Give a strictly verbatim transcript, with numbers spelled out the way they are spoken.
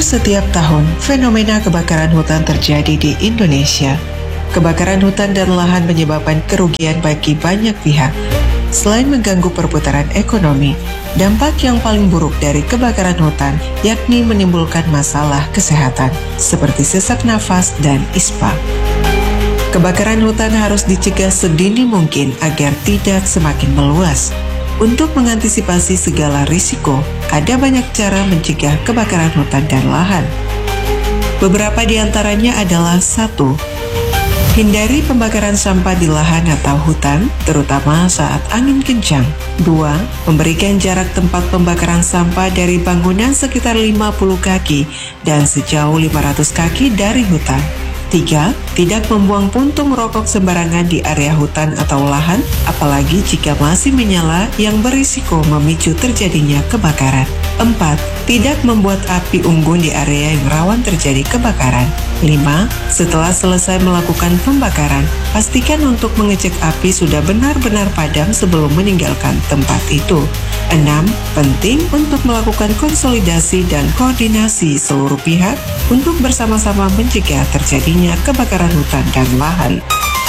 setiap tahun, fenomena kebakaran hutan terjadi di Indonesia. Kebakaran hutan dan lahan menyebabkan kerugian bagi banyak pihak. Selain mengganggu perputaran ekonomi, dampak yang paling buruk dari kebakaran hutan yakni menimbulkan masalah kesehatan, seperti sesak nafas dan ispa. Kebakaran hutan harus dicegah sedini mungkin agar tidak semakin meluas. Untuk mengantisipasi segala risiko, ada banyak cara mencegah kebakaran hutan dan lahan. Beberapa di antaranya adalah satu. Hindari pembakaran sampah di lahan atau hutan, terutama saat angin kencang. Dua. Memberikan jarak tempat pembakaran sampah dari bangunan sekitar lima puluh kaki dan sejauh lima ratus kaki dari hutan. Tiga. Tidak membuang puntung rokok sembarangan di area hutan atau lahan, apalagi jika masih menyala yang berisiko memicu terjadinya kebakaran. Empat. Tidak membuat api unggun di area yang rawan terjadi kebakaran. Lima. Setelah selesai melakukan pembakaran, pastikan untuk mengecek api sudah benar-benar padam sebelum meninggalkan tempat itu. Enam. Penting untuk melakukan konsolidasi dan koordinasi seluruh pihak untuk bersama-sama mencegah terjadinya kebakaran hutan dan lahan.